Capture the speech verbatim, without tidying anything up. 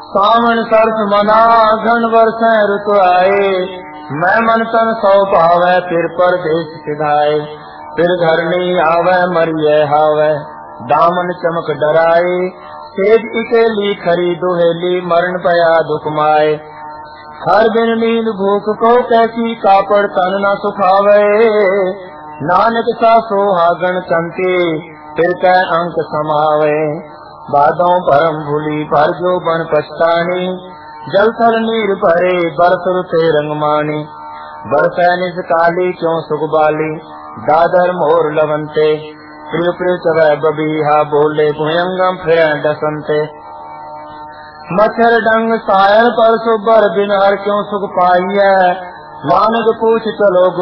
सावन सरस मना घन बरसै ऋतु आए, मैं मन तन सौ भावै फिर परदेस सिधाए। फिर धरनी आवै मरिय हावै दामन चमक डराए, सेज इकेली खरी दुहेली मरण पया दुख माए। हर बिन नींद भूख को कैसी कापड़ तन न सुखावे, नानक सा सोहागन चंती फिर कै अंक समावे। बादों परम भूली पर जो बन पछतानी, जल थल नीर भरे बरस रुते रंगमानी। बरसै निज काली क्यों सुख बाली, दादर मोर लवंते। प्रिय प्रिय चवै बबीहा बोले भुयंगम फिर डसंते। मच्छर डंग सायर पर सुबर बिन हर क्यों सुख पाइय, नानक पूछ चलो